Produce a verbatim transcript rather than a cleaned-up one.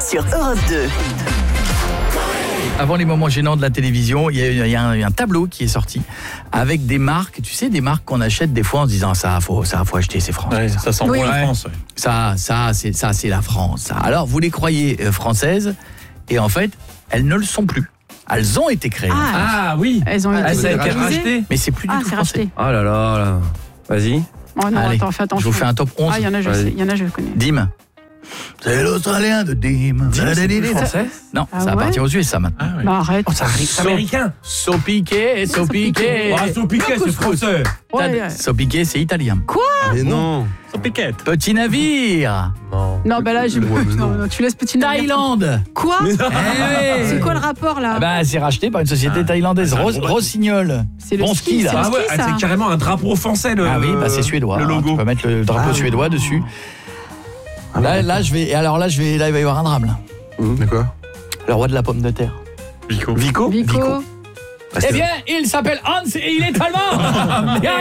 sur Europe deux. Avant les moments gênants de la télévision, il y a, il y a un, il y a un tableau qui est sorti avec des marques, tu sais, des marques qu'on achète des fois en se disant ça, faut, ça, faut acheter, c'est français. Ouais, ça. ça sent Oui. bon la Ouais. France. Ouais. Ça, ça, c'est ça, c'est la France. Ça. Alors, vous les croyez euh, françaises, et en fait, elles ne le sont plus. Elles ont été créées, Ah, Ah oui. elles ont été Ah, ça a été utilisées. racheté. mais c'est plus Ah, du tout c'est français. racheté. Oh là là là. Vas-y. Oh non, Allez, attends, fais attention. je vous fais un top onze. Ah, il y en a, je Vas-y. sais. Il y en a, je connais. Dim. C'est l'Australien de Dim. C'est plus français. Non, Ah ça ouais appartient aux U S A maintenant. Ah ouais. Bah arrête. Oh, c'est américain. Sopiqué, sopiqué. Ah, Sopiquet, c'est français. Ouais, ouais. Sopiqué, c'est italien. Mais non. Sopiquette. Petit navire. Non. Non, bah là, je... Ouais, mais non, non. non, tu laisses petit navire. Thaïlande. Quoi Eh oui. C'est quoi le rapport là Ah bah, c'est racheté par une société Ah, thaïlandaise, c'est un Ros- gros bateau. Rossignol. C'est le Bon ski, ski, là. c'est le Ah ouais, ski, ça. c'est carrément un drapeau français le. Ah oui, bah c'est suédois. Le hein, logo. tu peux mettre le drapeau Ah. suédois dessus. Ah, Là, d'accord. là, je vais. et Alors là, je vais. Là, il va y avoir un drame. Là. De quoi? Le roi de la pomme de terre. Vico. Vico. Vico. Eh bien, il s'appelle Hans et il est allemand.